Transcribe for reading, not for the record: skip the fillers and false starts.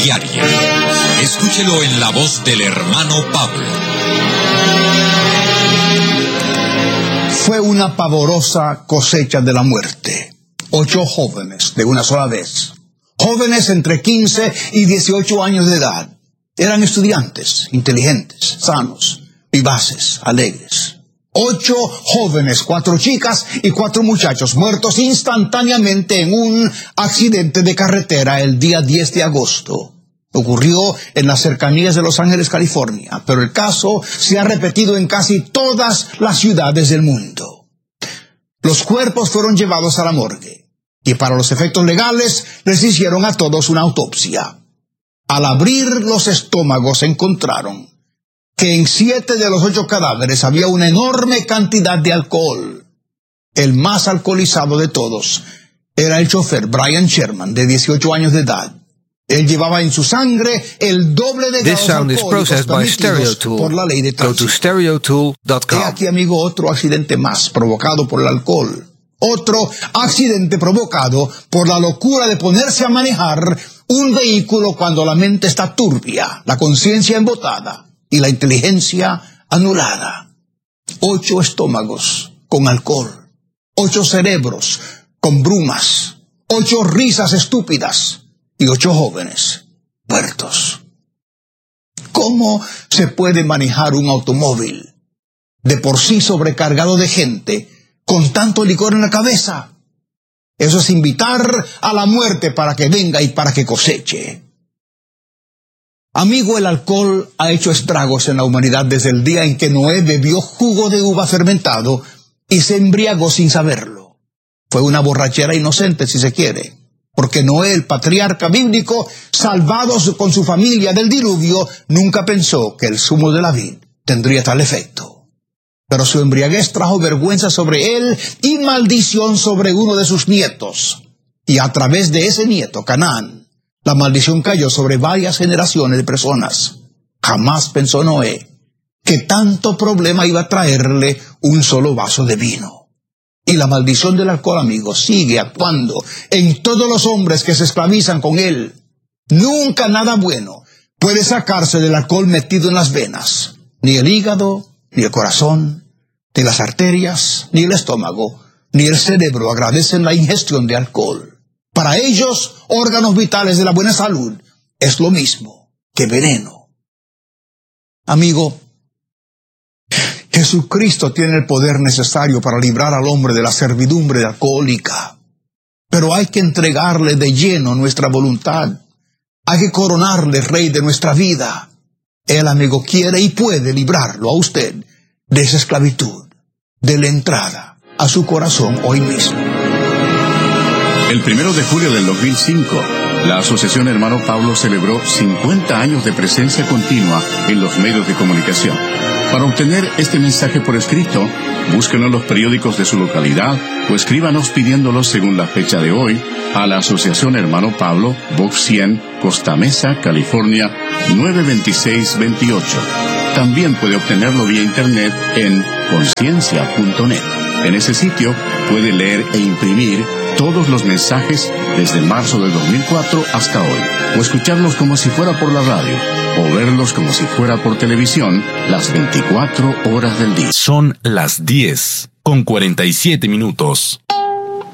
diaria. Escúchelo en la voz del hermano Pablo. Fue una pavorosa cosecha de la muerte. 8 jóvenes de una sola vez. Jóvenes entre 15 y 18 años de edad. Eran estudiantes, inteligentes, sanos, vivaces, alegres. 8 jóvenes, 4 chicas y 4 muchachos muertos instantáneamente en un accidente de carretera el día 10 de agosto. Ocurrió en las cercanías de Los Ángeles, California, pero el caso se ha repetido en casi todas las ciudades del mundo. Los cuerpos fueron llevados a la morgue y para los efectos legales les hicieron a todos una autopsia. Al abrir los estómagos encontraron que en 7 de los 8 cadáveres había una enorme cantidad de alcohol. El más alcoholizado de todos era el chofer Brian Sherman, de 18 años de edad. Él llevaba en su sangre el doble de grados alcohólicos permitidos por la ley de tránsito. Go to stereotool.com. He aquí, amigo, otro accidente más provocado por el alcohol. Otro accidente provocado por la locura de ponerse a manejar un vehículo cuando la mente está turbia, la conciencia embotada y la inteligencia anulada. 8 estómagos con alcohol, 8 cerebros con brumas, 8 risas estúpidas y 8 jóvenes muertos. ¿Cómo se puede manejar un automóvil de por sí sobrecargado de gente con tanto licor en la cabeza? Eso es invitar a la muerte para que venga y para que coseche. Amigo, el alcohol ha hecho estragos en la humanidad desde el día en que Noé bebió jugo de uva fermentado y se embriagó sin saberlo. Fue una borrachera inocente, si se quiere, porque Noé, el patriarca bíblico, salvado con su familia del diluvio, nunca pensó que el zumo de la vid tendría tal efecto. Pero su embriaguez trajo vergüenza sobre él y maldición sobre uno de sus nietos. Y a través de ese nieto, Canaán, la maldición cayó sobre varias generaciones de personas. Jamás pensó Noé que tanto problema iba a traerle un solo vaso de vino. Y la maldición del alcohol, amigos, sigue actuando en todos los hombres que se esclavizan con él. Nunca nada bueno puede sacarse del alcohol metido en las venas. Ni el hígado, ni el corazón, ni las arterias, ni el estómago, ni el cerebro agradecen la ingestión de alcohol. Para ellos, órganos vitales de la buena salud es lo mismo que veneno. Amigo, Jesucristo tiene el poder necesario para librar al hombre de la servidumbre alcohólica. Pero hay que entregarle de lleno nuestra voluntad. Hay que coronarle rey de nuestra vida. Él, amigo, quiere y puede librarlo a usted de esa esclavitud, de la entrada a su corazón hoy mismo. El 1 de julio del 2005, la Asociación Hermano Pablo celebró 50 años de presencia continua en los medios de comunicación. Para obtener este mensaje por escrito, búsquenos en los periódicos de su localidad o escríbanos pidiéndolo según la fecha de hoy a la Asociación Hermano Pablo, Box 100, Costa Mesa, California, 92628. También puede obtenerlo vía internet en conciencia.net. En ese sitio puede leer e imprimir todos los mensajes desde marzo del 2004 hasta hoy, o escucharlos como si fuera por la radio, o verlos como si fuera por televisión las 24 horas del día. Son las 10:47.